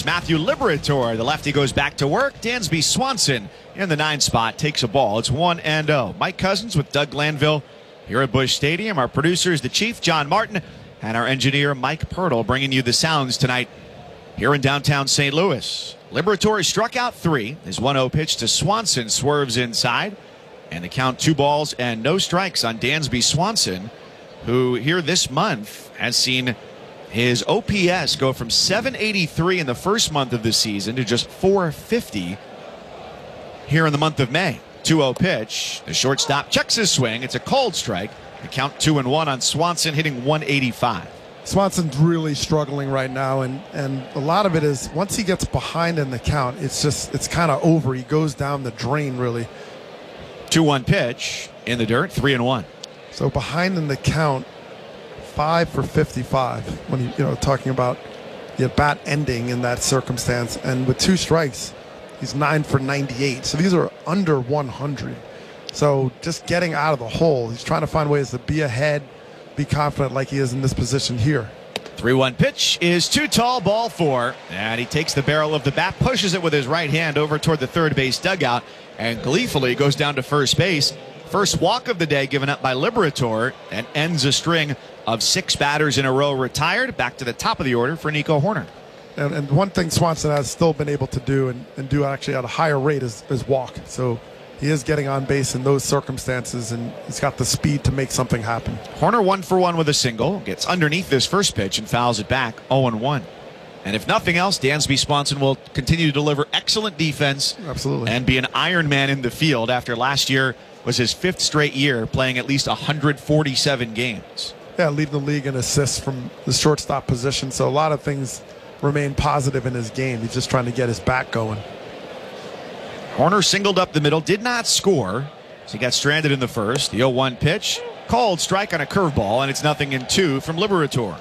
It's Matthew Liberatore. The lefty goes back to work. Dansby Swanson in the 9 spot takes a ball. It's 1-0. Mike Cousins with Doug Glanville here at Busch Stadium. Our producer is the Chief, John Martin, and our engineer, Mike Pirtle, bringing you the sounds tonight here in downtown St. Louis. Liberatore struck out 3. His 1-0 pitch to Swanson swerves inside. And the count 2 balls and no strikes on Dansby Swanson, who here this month has seen his OPS go from 783 in the first month of the season to just 450 here in the month of May. 2-0 pitch. The shortstop checks his swing. It's a cold strike. The count 2-1 on Swanson, hitting 185. Swanson's really struggling right now, and a lot of it is once he gets behind in the count, it's kind of over. He goes down the drain, really. 2-1 pitch in the dirt, 3-1. So behind in the count, 5 for 55 when you talking about the at-bat ending in that circumstance. And with 2 strikes, he's 9 for 98. So these are under 100. So just getting out of the hole, he's trying to find ways to be ahead, be confident like he is in this position here. 3-1 pitch is too tall, ball 4. And he takes the barrel of the bat, pushes it with his right hand over toward the third base dugout, and gleefully goes down to first base. First walk of the day given up by Liberatore, and ends a string of 6 batters in a row retired. Back to the top of the order for Nico Hoerner. And one thing Swanson has still been able to do and do actually at a higher rate is walk. So he is getting on base in those circumstances, and he's got the speed to make something happen. Hoerner 1 for 1 with a single. Gets underneath this first pitch and fouls it back 0-1. And if nothing else, Dansby Swanson will continue to deliver excellent defense. Absolutely. And be an Iron Man in the field after last year was his 5th straight year playing at least 147 games. Yeah, leading the league in assists from the shortstop position. So a lot of things remain positive in his game. He's just trying to get his bat going. Hoerner singled up the middle, did not score, so he got stranded in the first. The 0-1 pitch, called strike on a curveball, and it's 0-2 from Liberatore.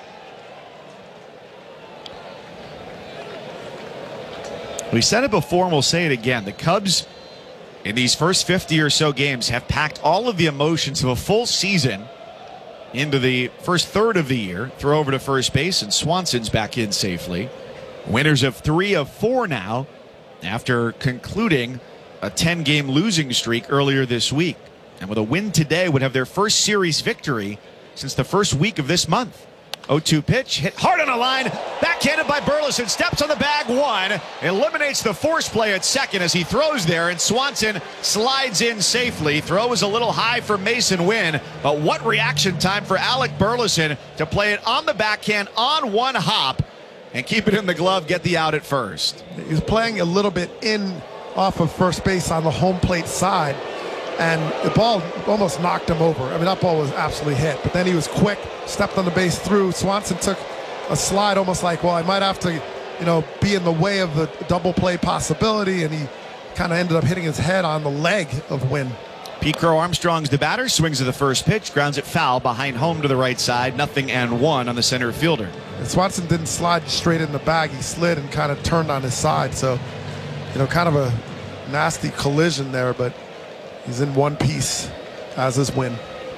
We said it before and we'll say it again. The Cubs in these first 50 or so games have packed all of the emotions of a full season into the first third of the year. Throw over to first base, and Swanson's back in safely. Winners of 3 of 4 now after concluding a 10-game losing streak earlier this week. And with a win today would have their first series victory since the first week of this month. 0-2 pitch, hit hard on a line, backhanded by Burleson, steps on the bag 1, eliminates the force play at second as he throws there, and Swanson slides in safely. Throw is a little high for Mason Wynn, but what reaction time for Alec Burleson to play it on the backhand on 1 hop and keep it in the glove, get the out at first. He was playing a little bit in off of first base on the home plate side, and the ball almost knocked him over. I mean, that ball was absolutely hit, but then he was quick, stepped on the base through. Swanson took a slide almost like, well, I might have to, be in the way of the double play possibility, and he kind of ended up hitting his head on the leg of Wynn. Pete Crow Armstrong's the batter, swings at the first pitch, grounds it foul behind home to the right side, 0-1 on the center fielder. And Swanson didn't slide straight in the bag. He slid and kind of turned on his side, so, kind of a nasty collision there, but he's in one piece, as is Wynn.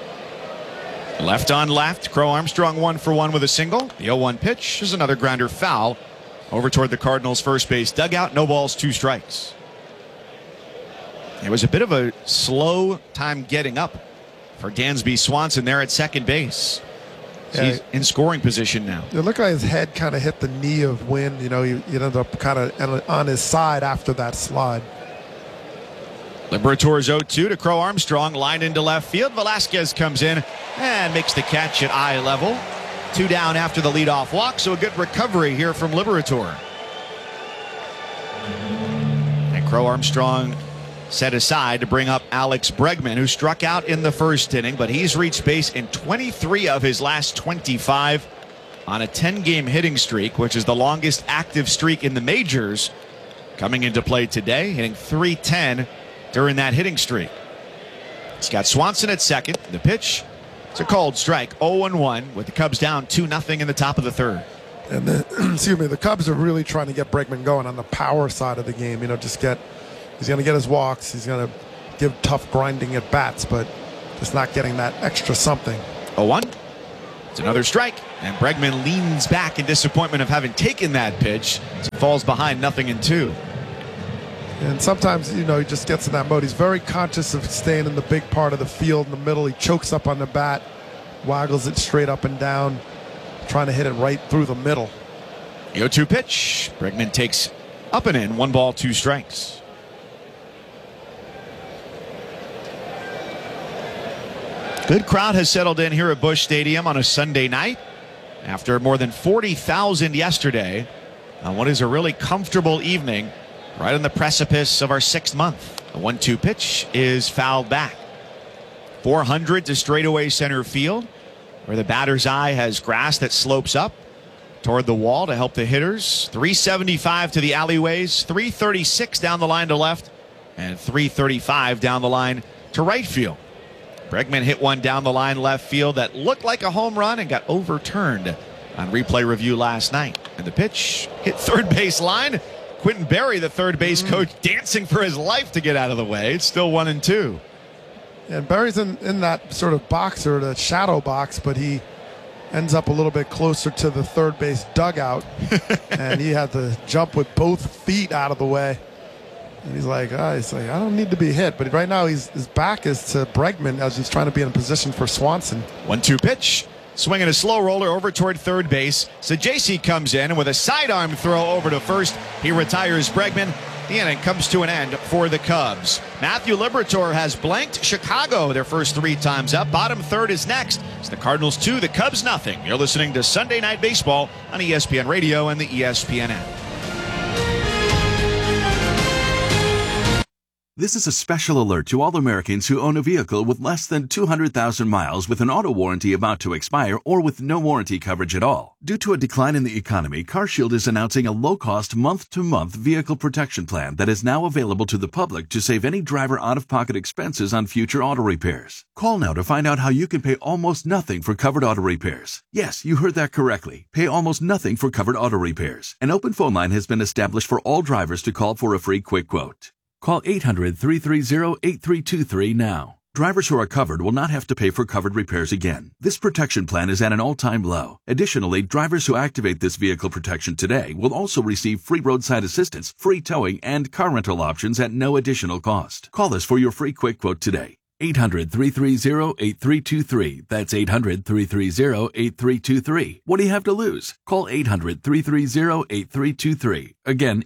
Left on left, Crow Armstrong 1 for 1 with a single. The 0-1 pitch is another grounder foul over toward the Cardinals' first base dugout. No balls, 2 strikes. It was a bit of a slow time getting up for Dansby Swanson there at second base. So he's in scoring position now. It looked like his head kind of hit the knee of Wynn. He ended up kind of on his side after that slide. Liberatore's 0-2 to Crow Armstrong, lined into left field. Velasquez comes in and makes the catch at eye level. 2 down after the leadoff walk, so a good recovery here from Liberatore. And Crow Armstrong set aside to bring up Alex Bregman, who struck out in the first inning, but he's reached base in 23 of his last 25 on a 10-game hitting streak, which is the longest active streak in the majors, coming into play today, hitting .310 during that hitting streak. It's got Swanson at second. The pitch, it's a called strike, 0-1, with the Cubs down 2-0 in the top of the third. And the Cubs are really trying to get Bregman going on the power side of the game. He's going to get his walks. He's going to give tough grinding at bats, but just not getting that extra something. 0-1. It's another strike, and Bregman leans back in disappointment of having taken that pitch. So falls behind 0-2. And sometimes, he just gets in that mode. He's very conscious of staying in the big part of the field in the middle. He chokes up on the bat, waggles it straight up and down, trying to hit it right through the middle. 0-2 pitch. Bregman takes up and in. 1 ball, 2 strikes. Good crowd has settled in here at Busch Stadium on a Sunday night after more than 40,000 yesterday on what is a really comfortable evening right on the precipice of our 6th month. The 1-2 pitch is fouled back. 400 to straightaway center field, where the batter's eye has grass that slopes up toward the wall to help the hitters. 375 to the alleyways, 336 down the line to left, and 335 down the line to right field. Bregman hit one down the line left field that looked like a home run and got overturned on replay review last night. And the pitch hit third base line. Quentin Berry, the third base coach, dancing for his life to get out of the way. It's still 1-2. And Berry's in that sort of box, or the shadow box, but he ends up a little bit closer to the third base dugout. And he had to jump with both feet out of the way. And he's like, I don't need to be hit. But right now, his back is to Bregman as he's trying to be in position for Swanson. 1-2 pitch. Swinging a slow roller over toward third base. Sajasi comes in, and with a sidearm throw over to first, he retires Bregman. The inning comes to an end for the Cubs. Matthew Liberatore has blanked Chicago their first 3 times up. Bottom third is next. It's the Cardinals 2, the Cubs nothing. You're listening to Sunday Night Baseball on ESPN Radio and the ESPN app. This is a special alert to all Americans who own a vehicle with less than 200,000 miles with an auto warranty about to expire or with no warranty coverage at all. Due to a decline in the economy, CarShield is announcing a low-cost month-to-month vehicle protection plan that is now available to the public to save any driver out-of-pocket expenses on future auto repairs. Call now to find out how you can pay almost nothing for covered auto repairs. Yes, you heard that correctly. Pay almost nothing for covered auto repairs. An open phone line has been established for all drivers to call for a free quick quote. Call 800-330-8323 now. Drivers who are covered will not have to pay for covered repairs again. This protection plan is at an all-time low. Additionally, drivers who activate this vehicle protection today will also receive free roadside assistance, free towing, and car rental options at no additional cost. Call us for your free quick quote today. 800-330-8323. That's 800-330-8323. What do you have to lose? Call 800-330-8323. Again,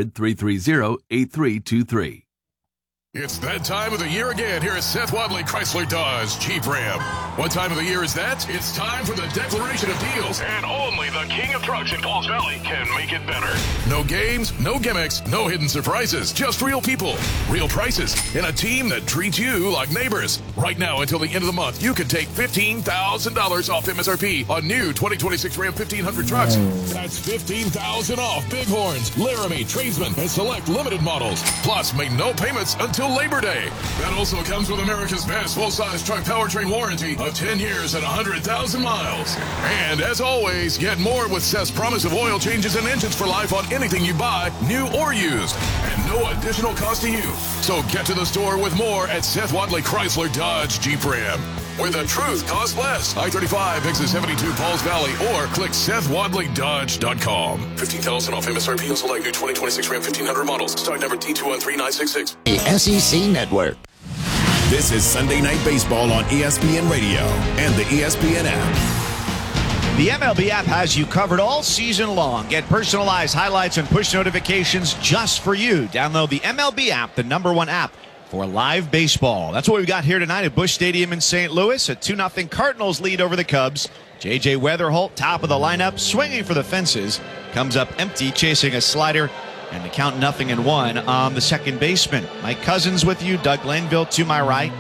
800-330-8323. It's that time of the year again here at Seth Wadley Chrysler Dodge Jeep Ram. What time of the year is that? It's time for the declaration of deals. And only the king of trucks in Pauls Valley can make it better. No games, no gimmicks, no hidden surprises. Just real people, real prices, and a team that treats you like neighbors. Right now until the end of the month, you can take $15,000 off MSRP on new 2026 Ram 1500 trucks. That's $15,000 off Bighorns, Laramie, Tradesman, and select limited models. Plus, make no payments until Labor Day. That also comes with America's best full-size truck powertrain warranty of 10 years and 100,000 miles. And as always, get more with Seth's promise of oil changes and engines for life on anything you buy, new or used. And no additional cost to you. So get to the store with more at Seth Wadley Chrysler Dodge Jeep Ram, where the truth costs less. I-35, exit 72, Pauls Valley, or click SethWadleyDodge.com. $15,000 off MSRP on select new 2026 Ram 1500 models. Stock number T213966. The SEC Network. This is Sunday Night Baseball on ESPN Radio and the ESPN app. The MLB app has you covered all season long. Get personalized highlights and push notifications just for you. Download the MLB app, the #1 app for live baseball. That's what we've got here tonight at Busch Stadium in St. Louis. A 2-0 Cardinals lead over the Cubs. J.J. Weatherholt, top of the lineup, swinging for the fences. Comes up empty, chasing a slider. And the count 0-1 on the second baseman. Mike Cousins with you, Doug Glanville to my right.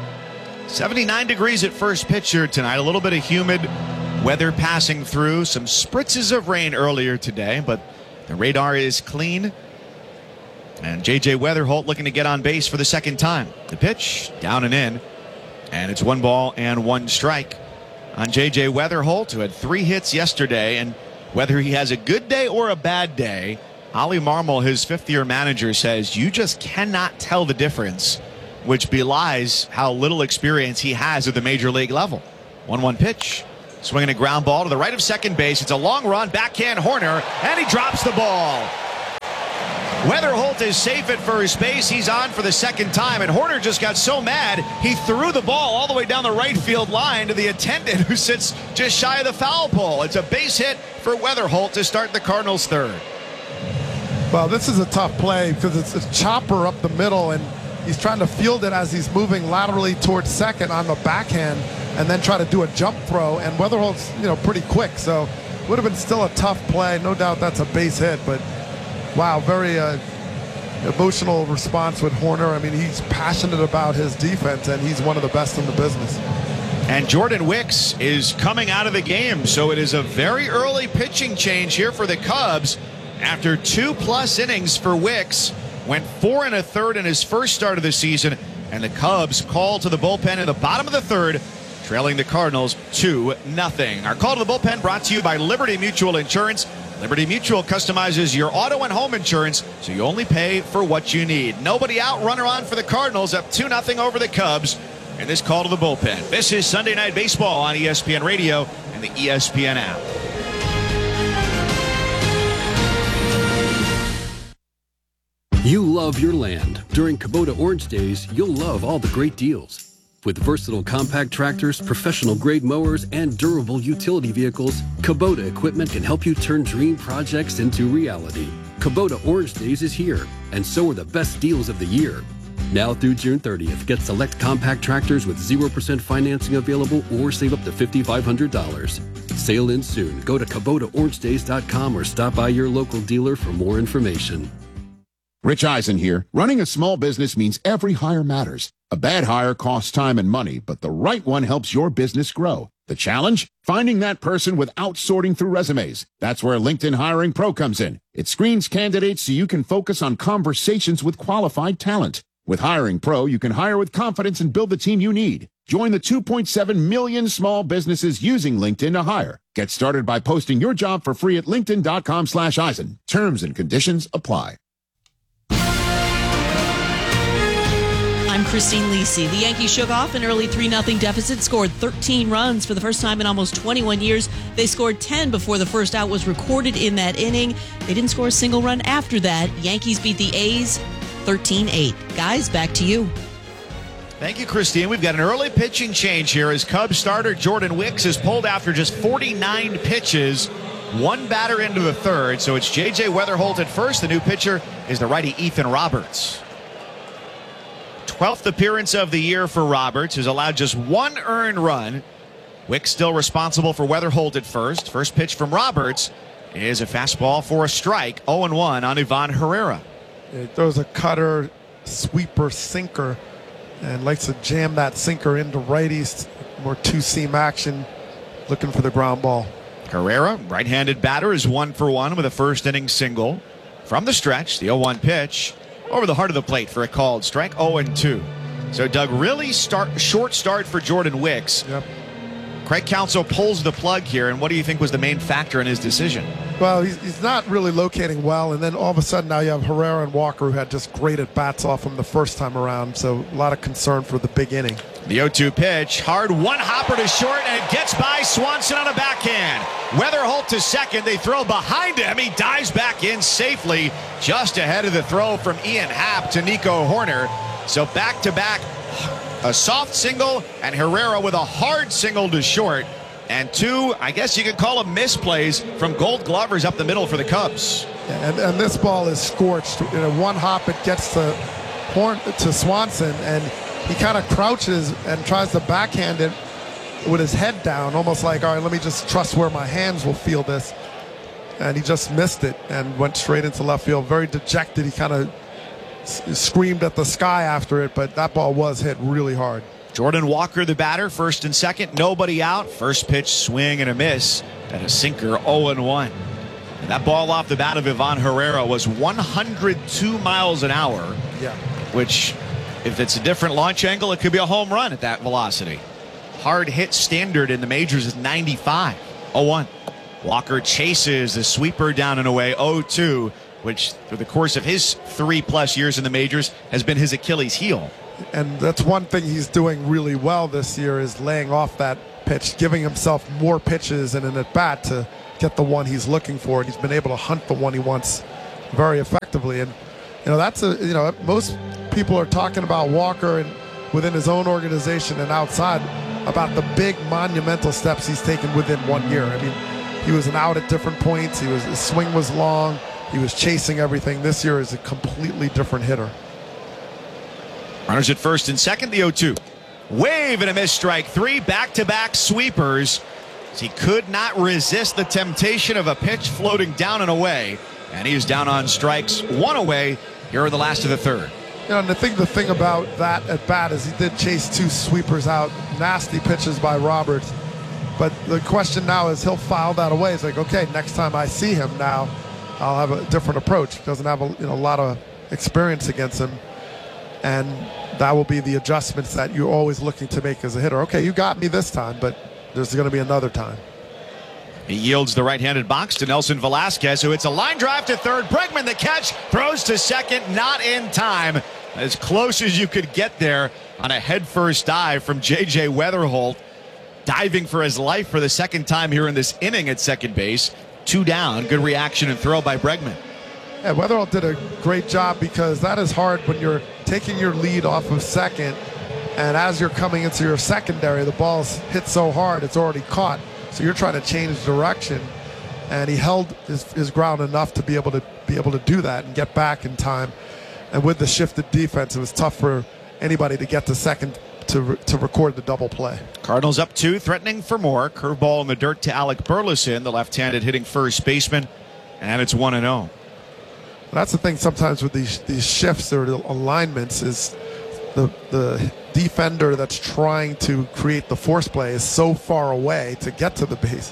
79 degrees at first pitch here tonight. A little bit of humid weather passing through. Some spritzes of rain earlier today, but the radar is clean. And J.J. Weatherholt looking to get on base for the second time. The pitch, down and in. And it's 1 ball and 1 strike on J.J. Weatherholt, who had 3 hits yesterday. And whether he has a good day or a bad day, Ollie Marmol, his fifth-year manager, says you just cannot tell the difference, which belies how little experience he has at the major league level. 1-1 pitch. Swinging a ground ball to the right of second base. It's a long run, backhand Horner, and he drops the ball. Weatherholt is safe at first base. He's on for the second time, and Horner just got so mad he threw the ball all the way down the right field line to the attendant who sits just shy of the foul pole. It's a base hit for Weatherholt to start the Cardinals' third. Well, this is a tough play because it's a chopper up the middle, and he's trying to field it as he's moving laterally towards second on the backhand and then try to do a jump throw, and Weatherholt's pretty quick, so would have been still a tough play. No doubt that's a base hit, but wow, very emotional response with Horner. I mean, he's passionate about his defense, and he's one of the best in the business. And Jordan Wicks is coming out of the game, so it is a very early pitching change here for the Cubs. After 2+ innings for Wicks, went 4 1/3 in his first start of the season, and the Cubs called to the bullpen in the bottom of the third, trailing the Cardinals 2-0. Our call to the bullpen brought to you by Liberty Mutual Insurance. Liberty Mutual customizes your auto and home insurance, so you only pay for what you need. Nobody out, runner on for the Cardinals, up 2-0 over the Cubs in this call to the bullpen. This is Sunday Night Baseball on ESPN Radio and the ESPN app. You love your land. During Kubota Orange Days, you'll love all the great deals. With versatile compact tractors, professional-grade mowers, and durable utility vehicles, Kubota equipment can help you turn dream projects into reality. Kubota Orange Days is here, and so are the best deals of the year. Now through June 30th, get select compact tractors with 0% financing available or save up to $5,500. Sale ends soon. Go to KubotaOrangeDays.com or stop by your local dealer for more information. Rich Eisen here. Running a small business means every hire matters. A bad hire costs time and money, but the right one helps your business grow. The challenge? Finding that person without sorting through resumes. That's where LinkedIn Hiring Pro comes in. It screens candidates so you can focus on conversations with qualified talent. With Hiring Pro, you can hire with confidence and build the team you need. Join the 2.7 million small businesses using LinkedIn to hire. Get started by posting your job for free at linkedin.com/Eisen. Terms and conditions apply. I'm Christine Lisi. The Yankees shook off an early 3-0 deficit, scored 13 runs for the first time in almost 21 years. They scored 10 before the first out was recorded in that inning. They didn't score a single run after that. Yankees beat the A's 13-8. Guys, back to you. Thank you, Christine. We've got an early pitching change here as Cubs starter Jordan Wicks is pulled after just 49 pitches. One batter into the third, so it's J.J. Weatherholt at first. The new pitcher is the righty Ethan Roberts. 12th appearance of the year for Roberts, who's allowed just one earned run. Wicks still responsible for Weatherholt at first. First pitch from Roberts is a fastball for a strike. 0-1 on Ivan Herrera. He throws a cutter, sweeper, sinker, and likes to jam that sinker into righties. More two-seam action, looking for the ground ball. Herrera, right-handed batter, is 1 for 1 with a first inning single. From the stretch, the 0-1 pitch over the heart of the plate for a called strike. 0-2. So, Doug, really short start for Jordan Wicks. Yep. Craig Counsell pulls the plug here, and what do you think was the main factor in his decision? Well, he's not really locating well, and then all of a sudden now you have Herrera and Walker who had just great at-bats off him the first time around, so a lot of concern for the big inning. The 0-2 pitch, hard one hopper to short, and it gets by Swanson on a backhand. Weatherholt to second, they throw behind him, he dives back in safely, just ahead of the throw from Ian Happ to Nico Horner. So back-to-back, a soft single, and Herrera with a hard single to short. And two, I guess you could call them misplays from Gold Glovers up the middle for the Cubs. And this ball is scorched. In a one hop, it gets to Swanson, and he kind of crouches and tries to backhand it with his head down, almost like, all right, let me just trust where my hands will feel this. And he just missed it and went straight into left field. Very dejected. He kind of screamed at the sky after it, but that ball was hit really hard. Jordan Walker, the batter, first and second, nobody out. First pitch, swing and a miss, and a sinker, 0-1. And that ball off the bat of Ivan Herrera was 102 miles an hour. Yeah. Which, if it's a different launch angle, it could be a home run at that velocity. Hard hit standard in the majors is 95. 0-1. Walker chases the sweeper down and away, 0-2, which through the course of his 3+ years in the majors has been his Achilles heel. And that's one thing he's doing really well this year, is laying off that pitch, giving himself more pitches and an at-bat to get the one he's looking for, and he's been able to hunt the one he wants very effectively. And most people are talking about Walker and within his own organization and outside about the big monumental steps he's taken within 1 year. I mean, he was an out at different points. His swing was long. He was chasing everything. This year is a completely different hitter. Runners at first and second, the 0-2. Wave and a miss, strike three, back-to-back sweepers. He could not resist the temptation of a pitch floating down and away, and he's down on strikes, one away here in the last of the third. And I think the thing about that at bat is he did chase two sweepers out, nasty pitches by Roberts. But the question now is he'll file that away. It's like, okay, next time I see him now, I'll have a different approach. He doesn't have a lot of experience against him, and that will be the adjustments that you're always looking to make as a hitter. Okay, you got me this time, but there's going to be another time. He yields the right-handed box to Nelson Velasquez, who hits a line drive to third. Bregman, the catch, throws to second, not in time. As close as you could get there on a headfirst dive from J.J. Weatherholt, diving for his life for the second time here in this inning at second base. 2 down. Good reaction and throw by Bregman. Yeah, Weatherholt did a great job because that is hard when you're taking your lead off of second, and as you're coming into your secondary, the ball's hit so hard it's already caught. So you're trying to change direction, and he held his ground enough to be able to do that and get back in time. And with the shifted defense, it was tough for anybody to get to second to record the double play. Cardinals up 2, threatening for more. Curveball in the dirt to Alec Burleson, the left-handed hitting first baseman, and it's 1-0. That's the thing sometimes with these shifts or the alignments is the defender that's trying to create the force play is so far away to get to the base.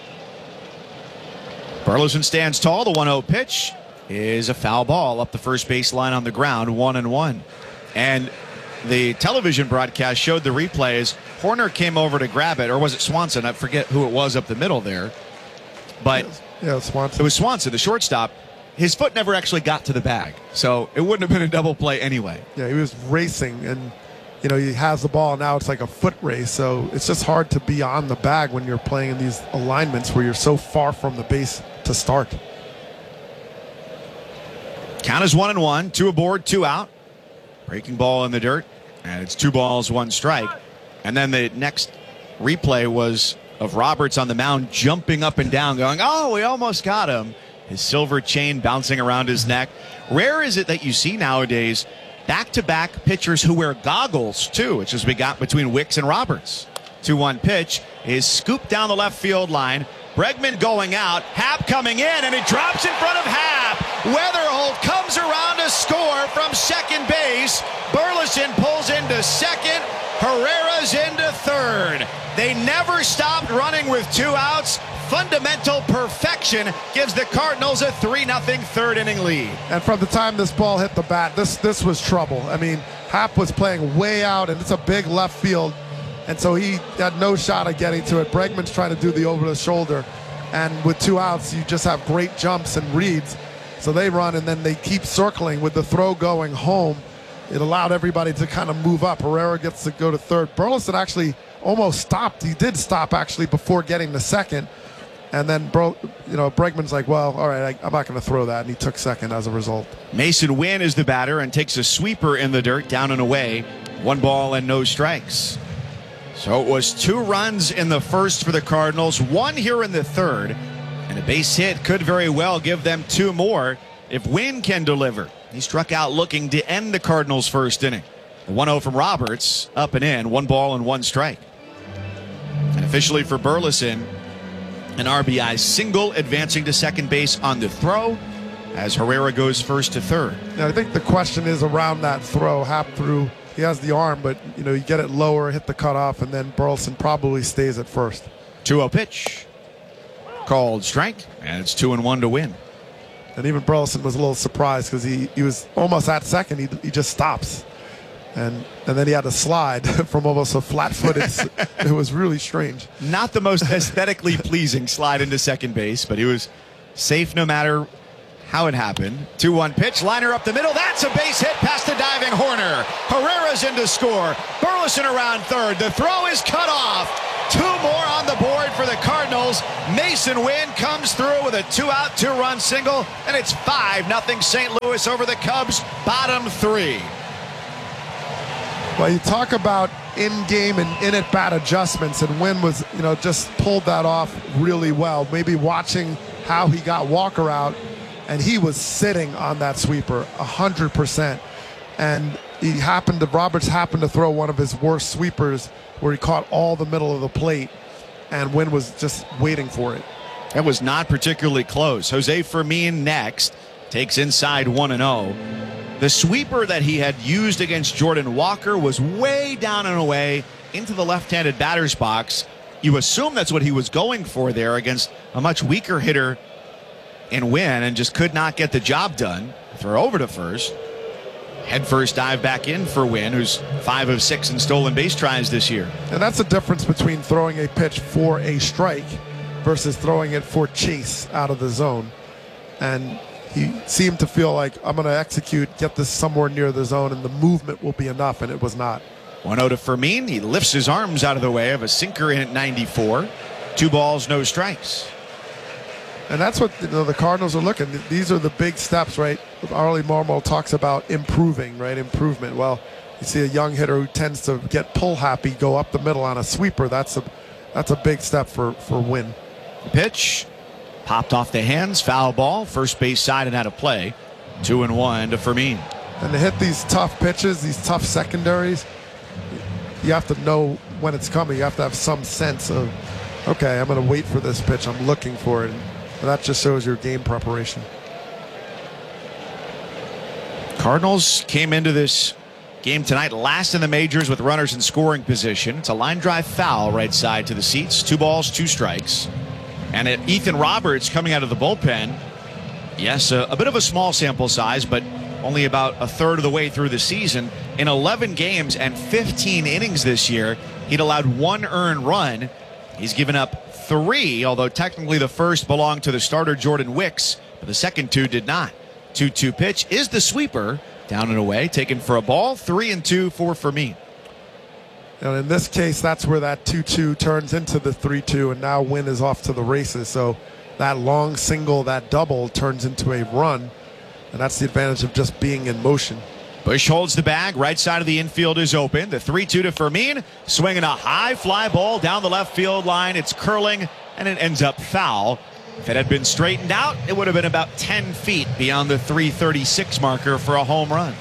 Burleson stands tall. The 1-0 pitch is a foul ball up the first base line on the ground, 1-1. And the television broadcast showed the replays. Horner came over to grab it, or was it Swanson? I forget who it was up the middle there. But yeah, Swanson. It was Swanson, the shortstop. His foot never actually got to the bag, so it wouldn't have been a double play anyway. Yeah, he was racing, and he has the ball. Now it's like a foot race, so it's just hard to be on the bag when you're playing in these alignments where you're so far from the base to start. Count is 1-1, 2 aboard, 2 out. Breaking ball in the dirt, and it's 2 balls, 1 strike. And then the next replay was of Roberts on the mound jumping up and down, going, oh, we almost got him. His silver chain bouncing around his neck. Rare is it that you see nowadays back-to-back pitchers who wear goggles, too, which is we got between Wicks and Roberts. 2-1 pitch is scooped down the left field line. Bregman going out, Happ coming in, and it drops in front of Happ. Weatherholt comes around to score from second base. Burleson pulls into second. Herrera's into third. They never stopped running with 2 outs. Fundamental perfection gives the Cardinals a 3-0 third inning lead. And from the time this ball hit the bat, this was trouble. I mean, Happ was playing way out, and it's a big left field. And so he had no shot at getting to it. Bregman's trying to do the over the shoulder. And with 2 outs, you just have great jumps and reads. So they run, and then they keep circling with the throw going home. It allowed everybody to kind of move up. Herrera gets to go to third. Burleson actually almost stopped. He did stop, actually, before getting to second. And then, Bregman's like, well, all right, I'm not going to throw that. And he took second as a result. Mason Wynn is the batter and takes a sweeper in the dirt, down and away. 1 ball and no strikes. So it was 2 runs in the first for the Cardinals, 1 here in the third. And a base hit could very well give them 2 more if Wynn can deliver. He struck out looking to end the Cardinals' first inning. The 1-0 from Roberts, up and in, 1 ball and 1 strike. And officially for Burleson, an RBI single, advancing to second base on the throw as Herrera goes first to third. Now, I think the question is around that throw. Happ threw. He has the arm, but you get it lower, hit the cutoff, and then Burleson probably stays at first. 2-0 pitch. Called strike, and it's 2-1 to win. And even Burleson was a little surprised because he was almost at second. He just stops. And then he had to slide from almost a flat-footed. It was really strange. Not the most aesthetically pleasing slide into second base, but he was safe no matter how it happened. 2-1 pitch, liner up the middle. That's a base hit past the diving Horner. Herrera's in to score. Burleson around third. The throw is cut off. Two more on the board for the Cardinals. Mason Wynn comes through with a 2-out, 2-run single, and it's 5-0 St. Louis over the Cubs, bottom three. Well, you talk about in-game and in-at-bat adjustments, and Wynn was, just pulled that off really well. Maybe watching how he got Walker out, and he was sitting on that sweeper 100%. And Roberts happened to throw one of his worst sweepers where he caught all the middle of the plate, and Wynn was just waiting for it. That was not particularly close. Jose Fermin next takes inside 1-0. The sweeper that he had used against Jordan Walker was way down and away into the left-handed batter's box. You assume that's what he was going for there against a much weaker hitter in Wynn, and just could not get the job done. Throw over to first. Head first dive back in for Wynn, who's 5 of 6 in stolen base tries this year. And that's the difference between throwing a pitch for a strike versus throwing it for chase out of the zone. And he seemed to feel like, I'm going to execute, get this somewhere near the zone, and the movement will be enough, and it was not. 1-0 to Fermin. He lifts his arms out of the way of a sinker in at 94. 2 balls, no strikes. And that's what the Cardinals are looking. These are the big steps, right? Arlie Marmol talks about improving, right? Improvement. Well, you see a young hitter who tends to get pull happy, go up the middle on a sweeper. That's a big step for Wynn. Pitch popped off the hands, foul ball, first base side and out of play. 2-1 to Fermin. And to hit these tough pitches, these tough secondaries, you have to know when it's coming. You have to have some sense of, okay, I'm going to wait for this pitch. I'm looking for it. And that just shows your game preparation. Cardinals came into this game tonight last in the majors with runners in scoring position. It's a line drive foul right side to the seats. 2 balls, 2 strikes. And Ethan Roberts coming out of the bullpen. Yes, a bit of a small sample size, but only about a third of the way through the season. In 11 games and 15 innings this year, he'd allowed 1 earned run. He's given up 3, although technically the first belonged to the starter Jordan Wicks, but the second 2 did not. 2-2 pitch is the sweeper, down and away, taken for a ball. 3-2 for Fermin. And in this case, that's where that 2-2 turns into the 3-2, and now Wynn is off to the races. So that long single, that double turns into a run, and that's the advantage of just being in motion. Bush holds the bag. Right side of the infield is open. The 3-2 to Fermin. Swinging a high fly ball down the left field line. It's curling, and it ends up foul. If it had been straightened out, it would have been about 10 feet beyond the 336 marker for a home run.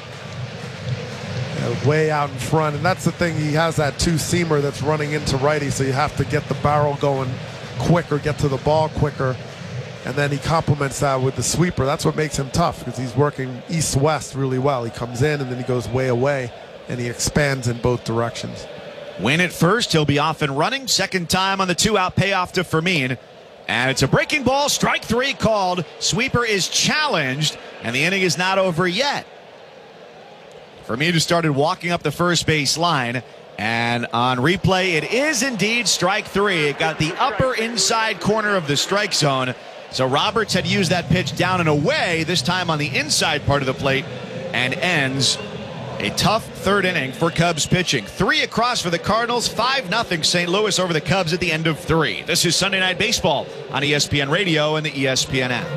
Way out in front, and that's the thing. He has that 2-seamer that's running into righty, so you have to get the barrel going quicker, get to the ball quicker, and then he complements that with the sweeper. That's what makes him tough, because he's working east-west really well. He comes in, and then he goes way away, and he expands in both directions. Win at first. He'll be off and running. Second time on the 2-out payoff to Fermin. And it's a breaking ball. Strike 3 called. Sweeper is challenged, and the inning is not over yet. Fermin just started walking up the first base line, and on replay, it is indeed strike 3. It got the upper inside corner of the strike zone. So Roberts had used that pitch down and away, this time on the inside part of the plate, and ends a tough third inning for Cubs pitching. 3 across for the Cardinals, 5-0 St. Louis over the Cubs at the end of 3. This is Sunday Night Baseball on ESPN Radio and the ESPN app.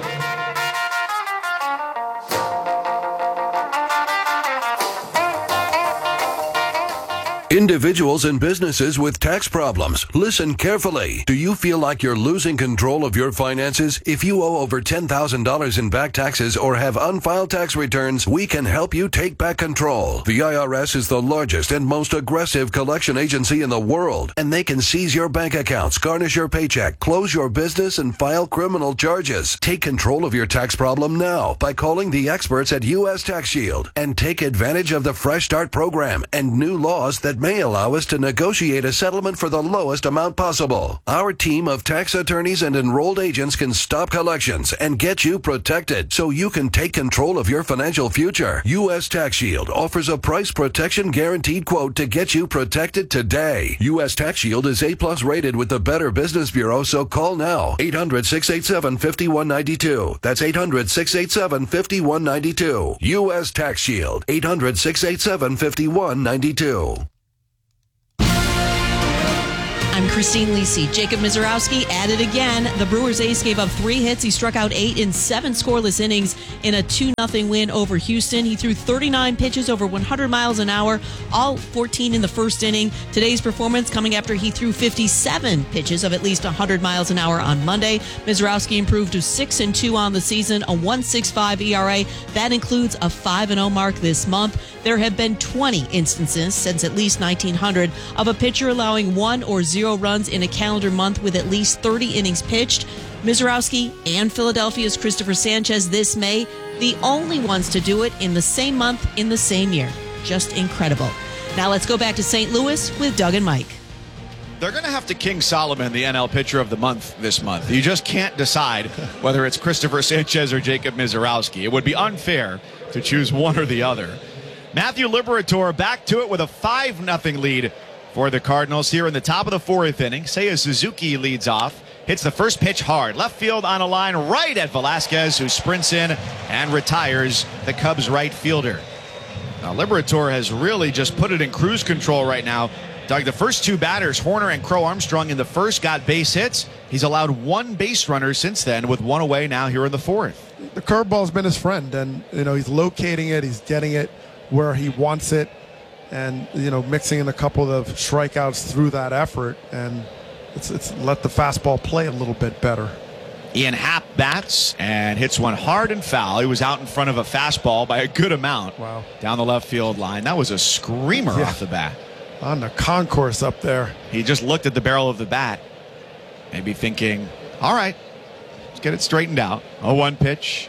Individuals and businesses with tax problems, listen carefully. Do you feel like you're losing control of your finances? If you owe over $10,000 in back taxes or have unfiled tax returns, we can help you take back control. The IRS is the largest and most aggressive collection agency in the world, and they can seize your bank accounts, garnish your paycheck, close your business, and file criminal charges. Take control of your tax problem now by calling the experts at U.S. Tax Shield and take advantage of the Fresh Start program and new laws that may allow us to negotiate a settlement for the lowest amount possible. Our team of tax attorneys and enrolled agents can stop collections and get you protected so you can take control of your financial future. U.S. Tax Shield offers a price protection guaranteed quote to get you protected today. U.S. Tax Shield is A+ rated with the Better Business Bureau, so call now. 800-687-5192. That's 800-687-5192. U.S. Tax Shield. 800-687-5192. I'm Christine Lisi. Jacob Mizorowski at it again. The Brewers ace gave up 3 hits. He struck out 8 in 7 scoreless innings in a 2-0 win over Houston. He threw 39 pitches over 100 miles an hour, all 14 in the first inning. Today's performance coming after he threw 57 pitches of at least 100 miles an hour on Monday. Mizorowski improved to 6-2 on the season, a 1.65 ERA. That includes a 5-0 mark this month. There have been 20 instances since at least 1900 of a pitcher allowing 1 or 0 runs in a calendar month with at least 30 innings pitched. Mizorowski and Philadelphia's Christopher Sanchez this May, the only ones to do it in the same month in the same year. Just incredible. Now let's go back to St. Louis with Doug and Mike. They're going to have to King Solomon the NL Pitcher of the Month this month. You just can't decide whether it's Christopher Sanchez or Jacob Mizorowski. It would be unfair to choose one or the other. Matthew Liberatore back to it with a 5-0 lead for the Cardinals here in the top of the 4th inning. Seiya Suzuki leads off, hits the first pitch hard. Left field on a line right at Velasquez, who sprints in and retires the Cubs right fielder. Now, Liberatore has really just put it in cruise control right now. Doug, the first 2 batters, Horner and Crow Armstrong in the first, got base hits. He's allowed 1 base runner since then, with 1 away now here in the 4th. The curveball's been his friend, and he's locating it, he's getting it where he wants it, and mixing in a couple of strikeouts through that effort, and it's let the fastball play a little bit better. Ian Happ bats and hits one hard and foul. He was out in front of a fastball by a good amount. Wow. Down the left field line. That was a screamer off the bat. On the concourse up there. He just looked at the barrel of the bat, maybe thinking, all right, let's get it straightened out. 0-1 pitch.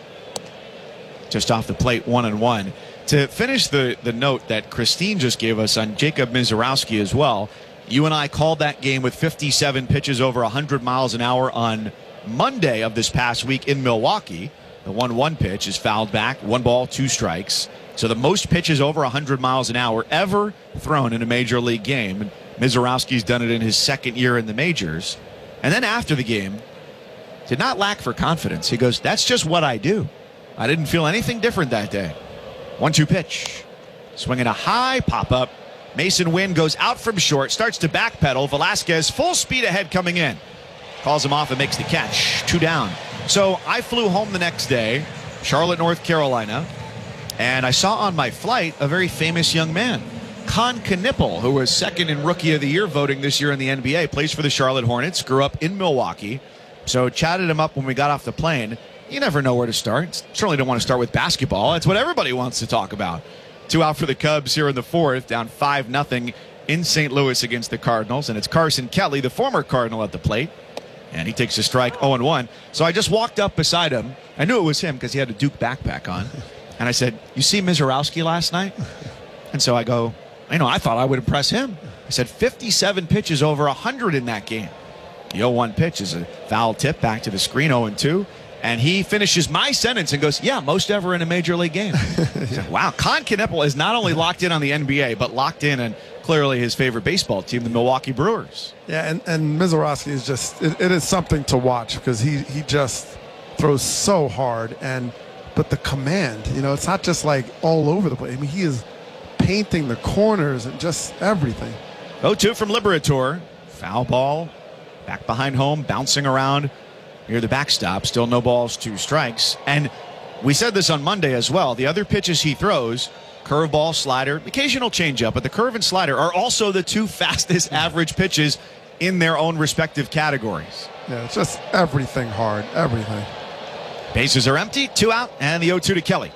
Just off the plate, 1-1. To finish the note that Christine just gave us on Jacob Mizorowski as well, you and I called that game with 57 pitches over 100 miles an hour on Monday of this past week in Milwaukee. The 1-1 pitch is fouled back, 1 ball, 2 strikes. So the most pitches over 100 miles an hour ever thrown in a major league game. And Mizorowski's done it in his 2nd year in the majors. And then after the game, did not lack for confidence. He goes, that's just what I do. I didn't feel anything different that day. 1-2 pitch. Swinging a high pop-up. Mason Wynn goes out from short, starts to backpedal. Velasquez full speed ahead coming in. Calls him off and makes the catch. 2 down. So I flew home the next day, Charlotte, North Carolina, and I saw on my flight a very famous young man, Con Knippel, who was 2nd in Rookie of the Year voting this year in the NBA, plays for the Charlotte Hornets, grew up in Milwaukee. So chatted him up when we got off the plane. You never know where to start. Certainly don't want to start with basketball. That's what everybody wants to talk about. 2 out for the Cubs here in the 4th, down 5-0 in St. Louis against the Cardinals. And it's Carson Kelly, the former Cardinal, at the plate. And he takes a strike, 0-1. So I just walked up beside him. I knew it was him because he had a Duke backpack on. And I said, you see Mizorowski last night? And so I go, I thought I would impress him. I said, 57 pitches over 100 in that game. The 0-1 pitch is a foul tip back to the screen, 0-2. And he finishes my sentence and goes, yeah, most ever in a major league game. Said, wow, Con Knippel is not only locked in on the NBA, but locked in on clearly his favorite baseball team, the Milwaukee Brewers. Yeah, and Mizorowski is just, it is something to watch because he just throws so hard. But the command, it's not just like all over the place. I mean, he is painting the corners and just everything. 0-2 from Liberatore. Foul ball, back behind home, bouncing around near the backstop. Still no balls, 2 strikes. And we said this on Monday as well. The other pitches he throws, curveball, slider, occasional changeup, but the curve and slider are also the 2 fastest average pitches in their own respective categories. Yeah, it's just everything hard, everything. Bases are empty, 2 out, and the 0-2 to Kelly.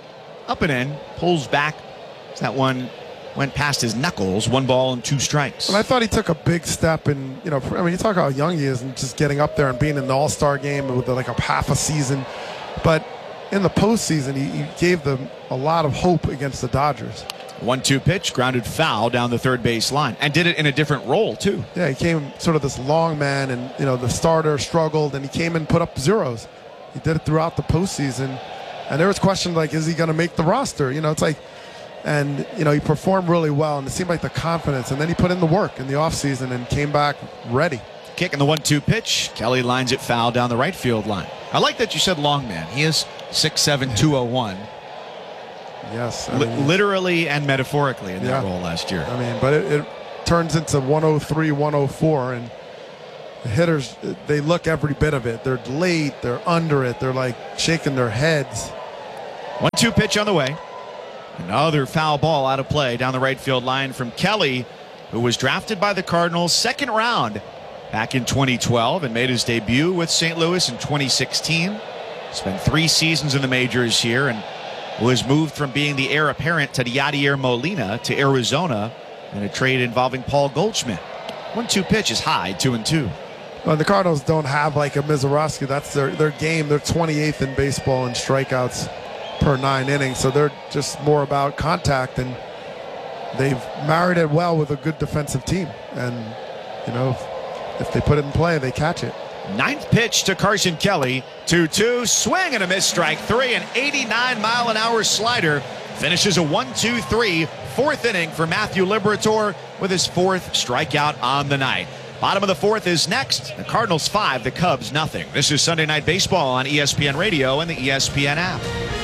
Up and in, pulls back. That one went past his knuckles, 1 ball and 2 strikes. And I thought he took a big step in, you talk how young he is and just getting up there and being in the All-Star game with like a half a season. But in the postseason, he gave them a lot of hope against the Dodgers. 1-2 pitch, grounded foul down the third base line, and did it in a different role, too. Yeah, he came sort of this long man, and, the starter struggled, and he came and put up zeros. He did it throughout the postseason. And there was questions like, is he going to make the roster? It's like, and, he performed really well, and it seemed like the confidence. And then he put in the work in the offseason and came back ready. Kick in the 1-2 pitch. Kelly lines it foul down the right field line. I like that you said long man. He is 6'7", 201. Yes. Literally and metaphorically in that role last year. But it turns into 103, 104, and the hitters, they look every bit of it. They're late, they're under it, they're like shaking their heads. 1-2 pitch on the way. Another foul ball out of play down the right field line from Kelly, who was drafted by the Cardinals second round back in 2012 and made his debut with St. Louis in 2016. Spent 3 seasons in the majors here and was moved from being the heir apparent to Yadier Molina to Arizona in a trade involving Paul Goldschmidt. 1-2 pitch is high, 2-2. Well, the Cardinals don't have like a Mizorowski. That's their game. They're 28th in baseball in strikeouts per 9 innings. So they're just more about contact, and they've married it well with a good defensive team. And, you know, if they put it in play, they catch it. 9th pitch to Carson Kelly. 2-2. Swing and a miss. Strike 3. An 89-mile-an-hour slider. Finishes a 1-2-3. 4th inning for Matthew Liberatore with his 4th strikeout on the night. Bottom of the 4th is next. The Cardinals 5, the Cubs nothing. This is Sunday Night Baseball on ESPN Radio and the ESPN app.